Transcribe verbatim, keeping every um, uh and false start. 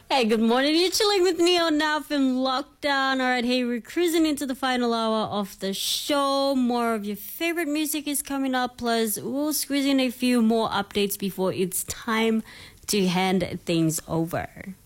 Hey, good morning. You're chilling with Neo now from Lockdown. All right, hey, we're cruising into the final hour of the show. More of your favorite music is coming up. Plus, we'll squeeze in a few more updates before it's time to hand things over.